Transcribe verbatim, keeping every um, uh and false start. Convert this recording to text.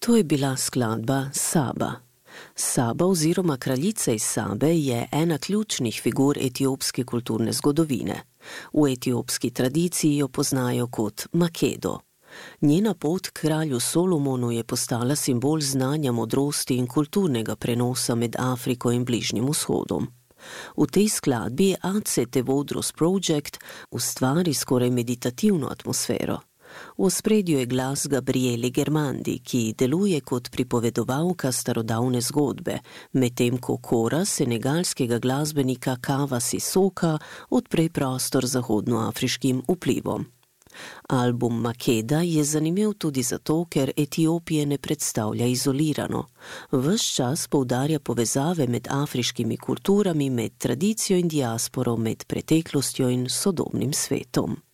To je bila skladba Saba. Saba oziroma kraljica iz Sabe je ena ključnih figur etiopske kulturne zgodovine. V etiopski tradiciji jo poznajo kot Makedo. Njena pot k kralju Solomonu je postala simbol znanja, modrosti in kulturnega prenosa med Afriko in Bližnjim vzhodom. V tej skladbi Ace Tevodros Project ustvari skoraj meditativno atmosfero. V ospredju je glas Gabriele Germandi, ki deluje kot pripovedovalka starodavne zgodbe, medtem ko kora senegalskega glasbenika Kava Sisoka odpre prostor zahodnoafriškim vplivom. Album Makeda je zanimiv tudi zato, ker Etiopije ne predstavlja izolirano. Ves čas poudarja povezave med afriškimi kulturami, med tradicijo in diasporo, med preteklostjo in sodobnim svetom.